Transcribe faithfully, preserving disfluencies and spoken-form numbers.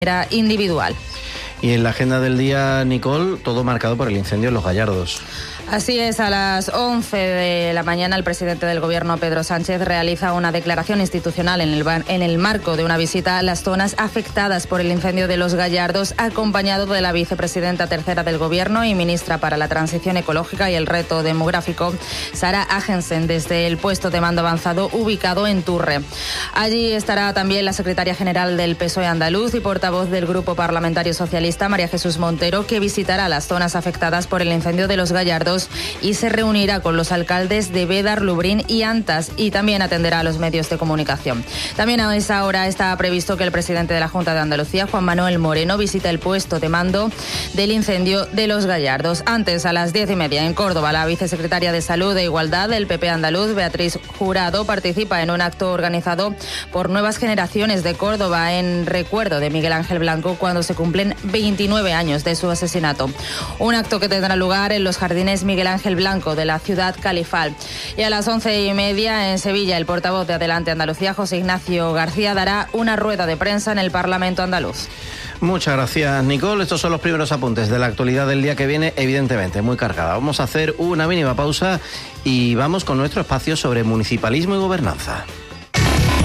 manera individual. Y en la agenda del día, Nicole, todo marcado por el incendio en Los Gallardos. Así es, a las once de la mañana el presidente del Gobierno, Pedro Sánchez, realiza una declaración institucional en el, en el marco de una visita a las zonas afectadas por el incendio de Los Gallardos, acompañado de la vicepresidenta tercera del Gobierno y ministra para la Transición Ecológica y el Reto Demográfico, Sara Agensen, desde el puesto de mando avanzado ubicado en Turre. Allí estará también la secretaria general del P S O E andaluz y portavoz del Grupo Parlamentario Socialista, María Jesús Montero, que visitará las zonas afectadas por el incendio de Los Gallardos y se reunirá con los alcaldes de Bédar, Lubriñ y Antas, y también atenderá a los medios de comunicación. También a esa hora está previsto que el presidente de la Junta de Andalucía, Juan Manuel Moreno, visite el puesto de mando del incendio de Los Gallardos. Antes, a las diez y media, en Córdoba, la vicesecretaria de Salud e Igualdad del P P andaluz, Beatriz Jurado, participa en un acto organizado por Nuevas Generaciones de Córdoba en recuerdo de Miguel Ángel Blanco cuando se cumplen veintinueve años de su asesinato. Un acto que tendrá lugar en los jardines Miguel Ángel Blanco de la ciudad califal. Y a las once y media en Sevilla, el portavoz de Adelante Andalucía, José Ignacio García, dará una rueda de prensa en el Parlamento andaluz. Muchas gracias, Nicole. Estos son los primeros apuntes de la actualidad del día que viene, evidentemente muy cargada. Vamos a hacer una mínima pausa y vamos con nuestro espacio sobre municipalismo y gobernanza.